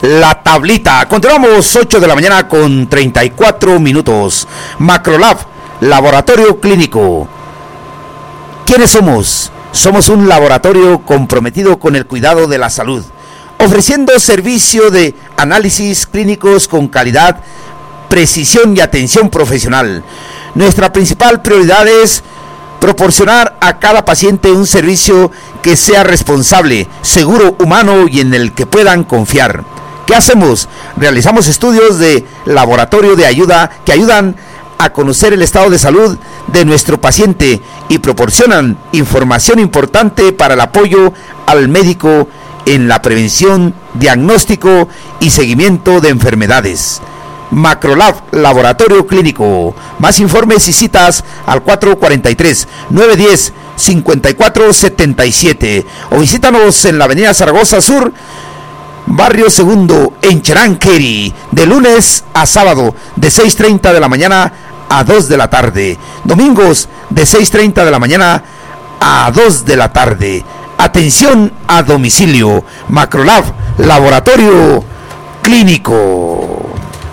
La tablita. Continuamos 8 de la mañana con 34 minutos. Macrolab, laboratorio clínico. ¿Quiénes somos? Somos un laboratorio comprometido con el cuidado de la salud, ofreciendo servicio de análisis clínicos con calidad, precisión y atención profesional. Nuestra principal prioridad es proporcionar a cada paciente un servicio que sea responsable, seguro, humano y en el que puedan confiar. ¿Qué hacemos? Realizamos estudios de laboratorio de ayuda que ayudan a conocer el estado de salud de nuestro paciente y proporcionan información importante para el apoyo al médico en la prevención, diagnóstico y seguimiento de enfermedades. Macrolab, laboratorio clínico. Más informes y citas al 443-910-5477 o visítanos en la avenida Zaragoza Sur, Barrio Segundo, en Cheranqueri, de lunes a sábado, de 6:30 de la mañana a 2 de la tarde. Domingos, de 6:30 de la mañana a 2 de la tarde. Atención a domicilio. Macrolab, laboratorio clínico.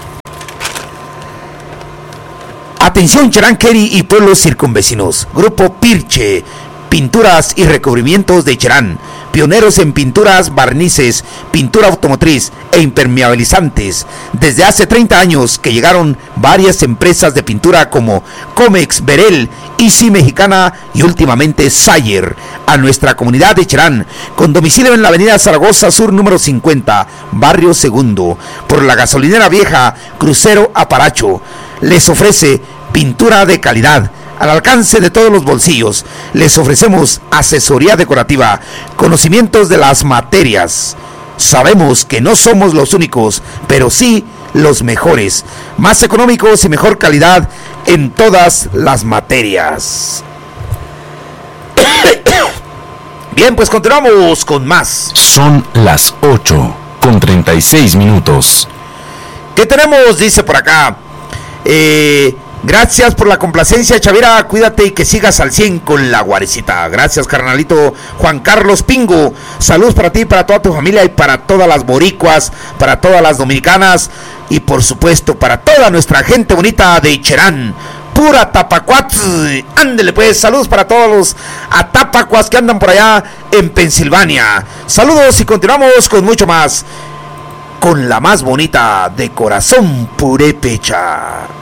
Atención Cheranqueri y pueblos circunvecinos. Grupo Pirche, pinturas y recubrimientos de Cherán. Pioneros en pinturas, barnices, pintura automotriz e impermeabilizantes. Desde hace 30 años que llegaron varias empresas de pintura como Comex, Berel, Easy Mexicana y últimamente Sayer a nuestra comunidad de Cherán, con domicilio en la avenida Zaragoza Sur número 50, Barrio Segundo, por la gasolinera vieja Crucero Aparacho. Les ofrece pintura de calidad al alcance de todos los bolsillos. Les ofrecemos asesoría decorativa, conocimientos de las materias. Sabemos que no somos los únicos, pero sí los mejores, más económicos y mejor calidad en todas las materias. Bien, pues continuamos con más. Son las 8:36 minutos. ¿Qué tenemos? Dice por acá. Gracias por la complacencia, Chavira, cuídate y que sigas al 100 con la guarecita. Gracias, carnalito Juan Carlos Pingo. Saludos para ti, para toda tu familia y para todas las boricuas, para todas las dominicanas y por supuesto para toda nuestra gente bonita de Cherán. Pura Tapacuat. Ándele pues, saludos para todos los atapacuas que andan por allá en Pensilvania. Saludos y continuamos con mucho más, con la más bonita de corazón purépecha.